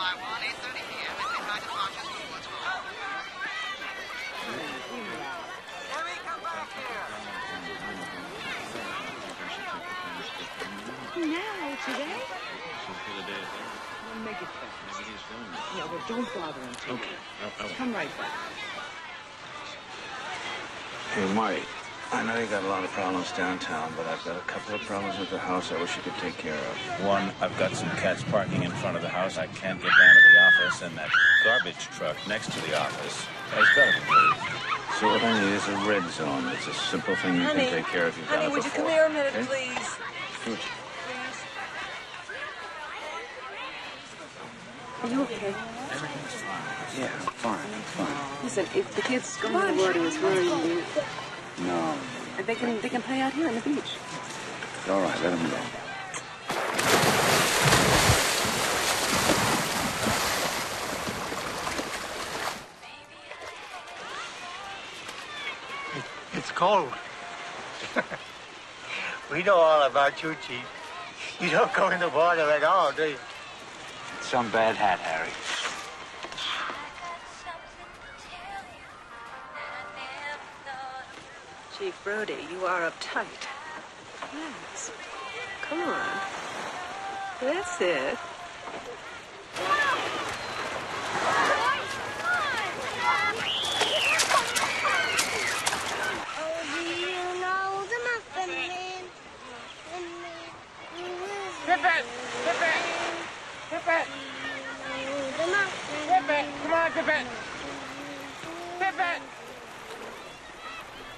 Taiwan, 8:30 p.m. It's behind the Marshall Sports Hall. Harry, come back here. Now, today? For the day ahead. We'll make it fast. Maybe he's going. Yeah, well, don't bother until Okay. then. Come right back. Hey, Marty, I know you got a lot of problems downtown, but I've got a couple of problems with the house I wish you could take care of. One, I've got some cats parking in front of the house. I can't get down to the office, and that garbage truck next to the office has got to be moved. So what I need is a red zone. It's a simple thing you can take care of. You've done it Would you before. come here a minute, Okay? please? Good. Are you okay? Everything's fine. Yeah, I'm fine. I'm fine. Listen, if the kids go to the water is worrying you, No. they can play out here on the beach. All right, let them go. It's cold. We know all about you, Chief. You don't go in the water at all, do you? It's some bad hat, Harry. Chief Brody, you are uptight. Yes. Come on. That's it. Pippin! Pippin! Pippin! Pippin! Come on, Pippin! Pippin!